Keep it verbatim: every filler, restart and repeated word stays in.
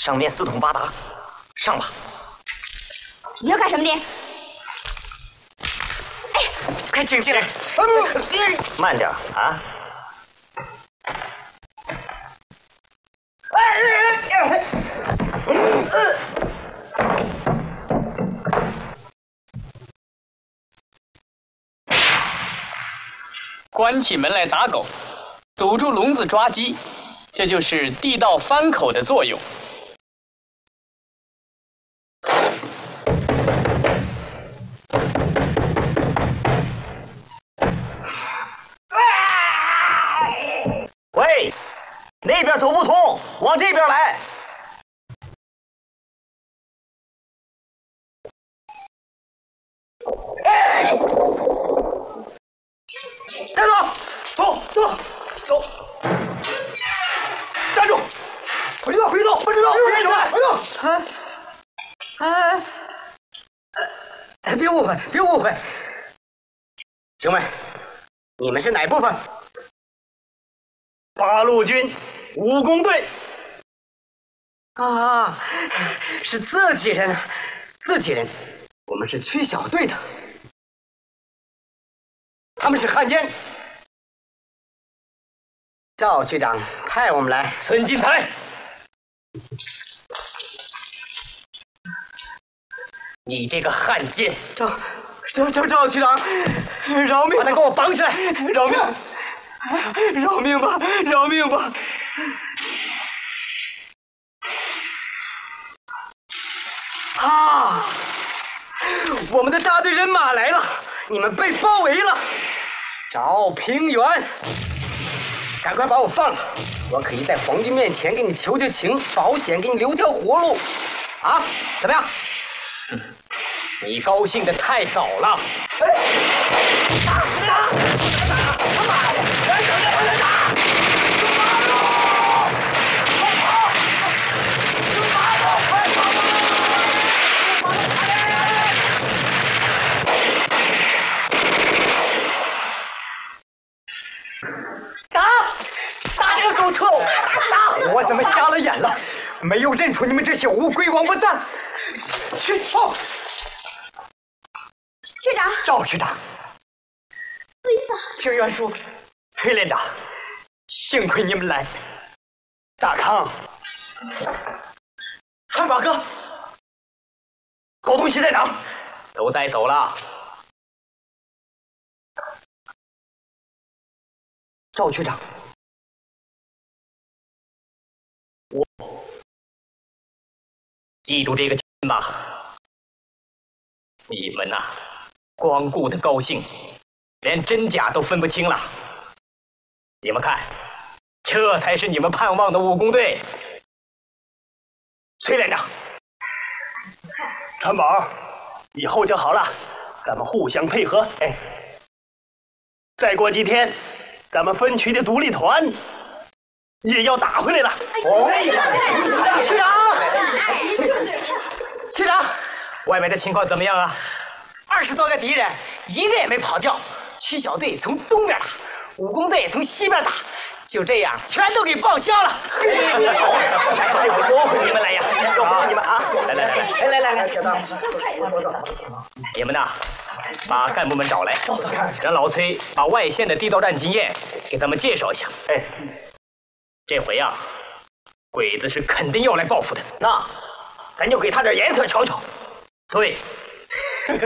上面四通八达，上吧。 你要干什么你？ 哎，快请进来。慢点啊！哎哎哎！ 关起门来打狗，堵住笼子抓鸡，这就是地道翻口的作用。 喂，那边走不通，往这边来。哎！站住！走走走！站住！回走回走！不知道回走回走！ 啊啊！哎，别误会，别误会，兄们，你们是哪部分？ 八路军武工队。 啊，是自己人，自己人。我们是区小队的，他们是汉奸。赵区长派我们来。 孙金才，你这个汉奸！ 赵赵赵赵区长，饶命！ 把他给我绑起来！ 饶命！饶命吧！饶命吧！啊！我们的大队人马来了，你们被包围了。赵平原，赶快把我放了，我可以在皇军面前给你求求情，保险给你留条活路。啊，怎么样？ 你高兴的太早了。哎，打打打！他妈的，人等着他打！ 打！打这个狗头！打！我怎么瞎了眼了？没有认出你们这些乌龟王八蛋！去报！ 区长， 赵区长， 孙子， 平原叔，崔连长，幸亏你们来。大康，川宝哥，好东西在哪？ 都带走了。 赵区长， 我记住这个吧。你们呐、啊，光顾的高兴，连真假都分不清了。你们看，这才是你们盼望的武工队。崔连长，川宝，以后就好了，咱们互相配合。哎，再过几天，咱们分区的独立团也要打回来了。哦，区长，区长，外面的情况怎么样啊？ 二十多个敌人，一个也没跑掉。区小队从东边打，武工队从西边打，就这样全都给报销了。 这回多亏你们来呀！要不是你们啊，来来来来来来来，小张，你们呐，把干部们找来，让老崔把外线的地道战经验给他们介绍一下。哎，这回呀、啊，鬼子是肯定要来报复的，那咱就给他点颜色瞧瞧。对。